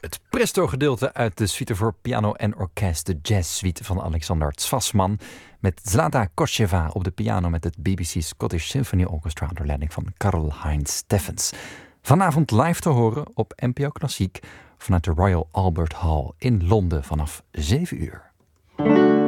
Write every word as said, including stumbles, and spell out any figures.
Het presto-gedeelte uit de suite voor piano en orkest, de jazzsuite van Alexander Tsvasman, met Zlata Kosheva op de piano met het B B C Scottish Symphony Orchestra onder leiding van Karl-Heinz Steffens. Vanavond live te horen op N P O Klassiek vanuit de Royal Albert Hall in Londen vanaf zeven uur.